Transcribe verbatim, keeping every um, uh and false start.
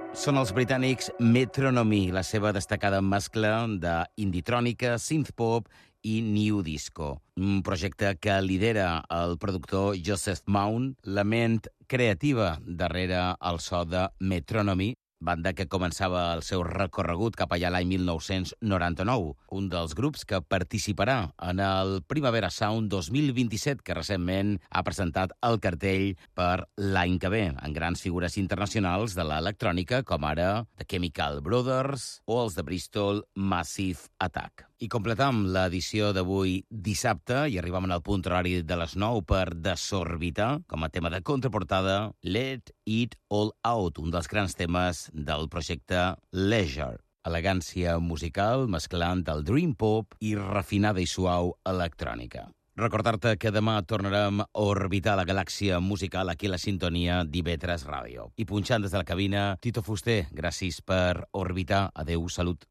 Són els britànics Metronomy, la seva destacada mescla d'indie-trònica, synth-pop i new disco. Un projecte que lidera el productor Joseph Mount, la ment creativa darrere el so de Metronomy, banda que començava el seu recorregut cap allà l'any mil nou-cents noranta-nou, un dels grups que participarà en el Primavera Sound dos mil vint-i-set, que recentment ha presentat el cartell per l'any que ve, en grans figures internacionals de l'electrònica, com ara The Chemical Brothers o els de Bristol Massive Attack. I completam l'edició d'avui dissabte i arribam al punt horari de les nou per desorbitar, com a tema de contraportada, Let It All Out, un dels grans temes del projecte Leisure. Elegància musical mesclant el dream pop i refinada i suau electrònica. Recordar-te que demà tornarem a orbitar la galàxia musical aquí a la sintonia d'I V tres Ràdio. I punxant des de la cabina, Tito Fuster, gràcies per orbitar. Adeu, salut.